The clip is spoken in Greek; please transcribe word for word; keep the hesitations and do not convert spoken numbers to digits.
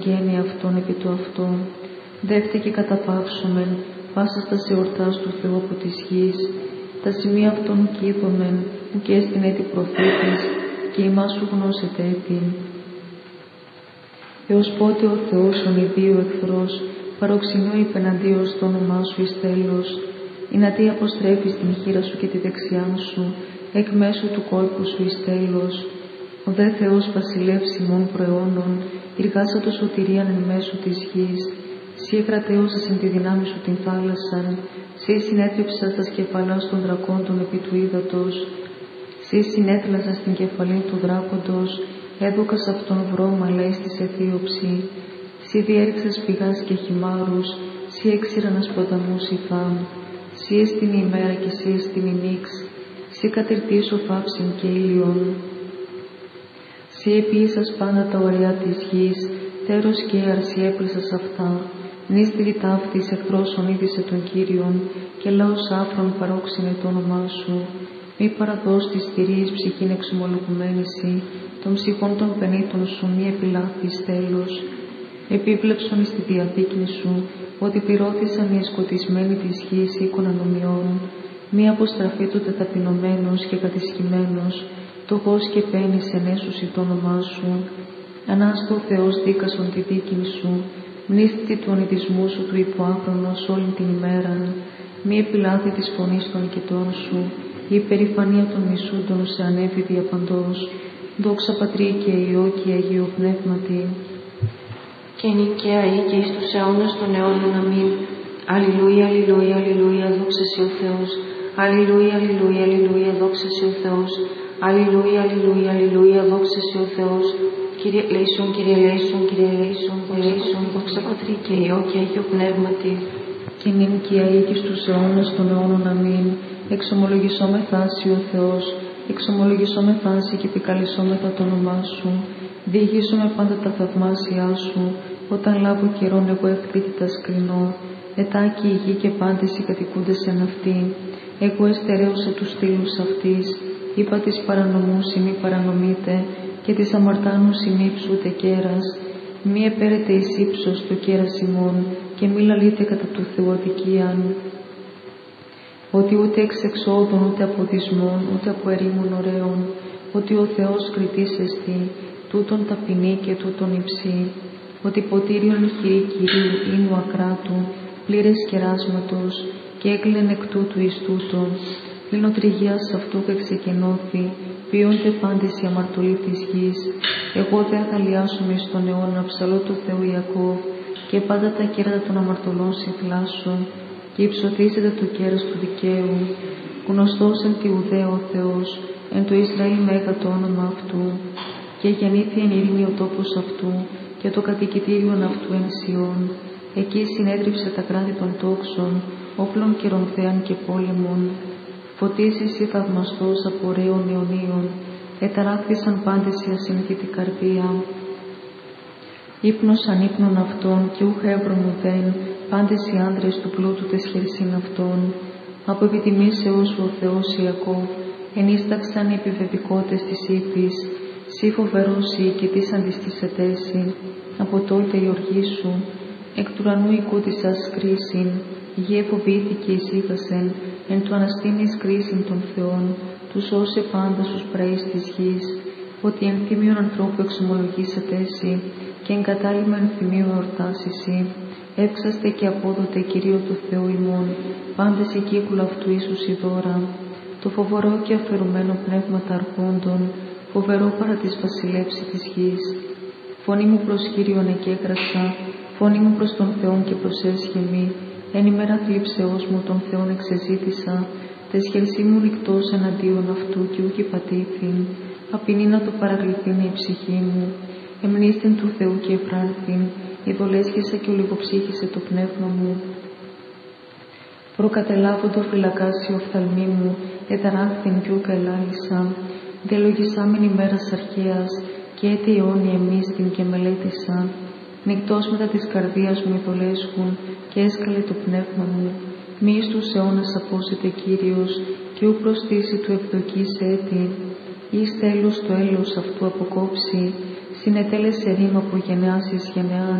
γένει αυτόν επί του αυτόν. Δεύτε και καταπαύσομεν, πάσα στα εορτάς του Θεού από της γης. Τα σημεία αυτών κοίδομεν, που και στην έτη προφήτης, και ημάς σου γνώσετε έτη. Έως πότε ο Θεός ονειδίου εχθρός, παροξενιώ υπεναντίος το όνομά σου εις τέλος, ή να τι αποστρέφεις την χείρα σου και τη δεξιά σου, εκ μέσω του κόλπου σου εις τέλος. Ο δε Θεός βασιλεύς ημών προαιώνων, ηργάσατο σωτηρίαν εν μέσω της γης. Σύ εκρατέωσας εν τη δυνάμει σου την θάλασσαν, σύ συνέτριψας τας κεφαλάς των δρακόντων επί του ύδατος, σύ συνέτλασας την κεφαλή του δράκοντος, έδωκας αυτόν βρώμα λέει στη αιθίωψη. Σύ διέριξας πηγάς και χυμάρους, σύ έξηρανας ποταμούς υφάμ. Σύ εστιν η ημέρα και σύ εστιν η νύξ, σύ κατερτήσω φάψιν και ήλιον. Σύ επίησας πάντα τα ωραία της γης, τέρος και άρση έπλεσας αυτά. Νύστηρη ταύτης εχθρός ονείδησε τον Κύριον, και λαός άφρον παρόξενε το όνομά σου. Μη παραδώσει της θηρίας ψυχήν εξομολογουμένηση, των ψυχών των πενήτων σου μη επιλάθης τέλος. Επίβλεψον εις τη διαθήκη σου, ότι πυρώθησαν οι εσκοτισμένοι της γης οίκων ανομιών. Μη αποστραφεί το τεταπεινωμένος και κατησχημένος, φτωχός και πένης ενέσουσι το όνομά σου. Ανάστο ο Θεός δίκασον τη δίκην σου, μνήστη του ονειδισμού σου του υποάφρονος όλη την ημέραν. Μη επιλάθη της φωνής των κοιτών σου, η υπερηφανία των μισούντων σε ανέβη διαπαντός. Δόξα Πατρί και Υιό και Αγίου Πνεύματι. Και νικαία ή και εις τους αιώνας των αιώνων αμήν. Αλληλούια, αλληλούια, αλληλούια, δόξα σοι ο Θεός. Αλληλούια, αλληλούια, αλληλούια, δόξα σοι ο Θεός. Αλληλούια, αλληλούια, αλληλούια, δόξα σοι ο Θεός. Κύριε λέησον, Κύριε λέησον, Κύριε λέησον, λέησον, δόξα Πατρί και Υιό και Αγίου Πνεύματι. Και νυν και αεί και στους αιώνας των αιώνων αμήν. Εξομολογησόμεθα σοι ο Θεός, εξομολογησόμεθα σοι και επικαλεσόμεθα το όνομά σου. Διηγήσουμε πάντα τα θαυμάσια σου, όταν λάβω καιρόν εγώ ευθύτητα κρινώ. Ετάκη η γη και πάντες οι κατοικούντες εν αυτή. Εγώ εστερέωσα τους στήλους αυτής, είπα της παρανομούς ημί παρανομείτε, και της αμαρτάνους ημί ψούτε κέρας. Μη επέρετε εις ύψος το κέρας ημών, και μη λαλείτε κατά του Θεού αδικίαν. Ότι ούτε εξ εξόδων, ούτε από δυσμών, ούτε από ερήμων ωραίων, ότι ο Θεός κριτής εστι, τούτον ταπεινή και τούτον υψή, ότι ποτήριον χειρή Κυρίου ίνου ακράτου, πλήρες κεράσματος, και έκλαινε εκ τούτου εις τούτον, λινοτριγίας αυτού που εξεκενώθη, ποιούνται πάντες οι αμαρτωλοί της γης. Εγώ δε αγαλιάσομαι εις τον αιώνα ψαλό του Θεού Ιακώβ, και πάντα τα κέρατα των αμαρτωλών συμφλάσσω, και υψωθήσετε το κέρας του δικαίου. Γνωστός εν τη Ιουδαία ο Θεός, εν το Ισραήλ μέγα το όνομα αυτού, και γεννήθη εν ειρήνη ο τόπος αυτού, και το κατοικητήριον αυτού εν Σιών. Εκεί συνέτριψε τα κράτη των τόξων, όπλων και ρομφέαν και πόλεμων. Φωτίσεις ή θαυμαστός από ωραίων αιωνίων, εταράχθησαν πάντες η ασυνθήτη καρδία. Ύπνος ανύπνων αυτών, και ούχ έβρον ουδέν, πάντες οι άνδρες του πλούτου τες χερσίν αυτών. Από επιτιμήσεως ο Θεός Ιακώβ, ενίσταξαν οι επιβεβικότες της ύφης. Σύ φοβερός ή και της αντιστήσετέσι, από τότε η οργή σου, εκ του ουρανού οικούτησας κρίσιν, γη εφοβήθηκε ησύχασεν, εν του αναστήνης κρίσιν των Θεών, του σώσε πάντα στους πραείς της γης, ότι εν θύμιον ανθρώπου εξομολογήσετέσι, και εν κατάλημα εν θυμίου εορτάσισι, εύξαστε και απόδοτε Κυρίω του Θεού ημών, πάντες η κύκουλα αυτού ίσους η δώρα, το φοβερό και αφαιρουμένο πνεύματα αρχόντων, φοβερό παρά της βασιλεύση της γης. Φωνή μου προς Κύριον εκέκρασα, φωνή μου προς τον Θεόν και προσέσχεμη, εν ημέρα θλίψεώς μου τον Θεόν εξεζήτησα, τες χελσί μου ρηκτός εναντίον αυτού και ούκη πατήθην, απεινή να το παρακληθήν η ψυχή μου, εμνίστην του Θεού και εφράνθην, ειδολέσχεσα και ολιγοψύχησε το πνεύμα μου. Προκατελάβοντο φυλακάσιο οφθαλμή μου, εταράχθην κι ούκα ελάλησα, διαλογισάμεν ημέρας αρχαίας, και έτη αιώνι εμίστην και μελέτησα. Νυκτός μετά της καρδίας μου ειδολέσχουν, και έσκαλε το πνεύμα μου. Μη εις τους αιώνας απόσεται Κύριος, και ου προστήσει του ευδοκής έτη. Εις τέλος το έλεος αυτού αποκόψει, συνετέλεσε ρήμα από γενεάς εις γενεάν,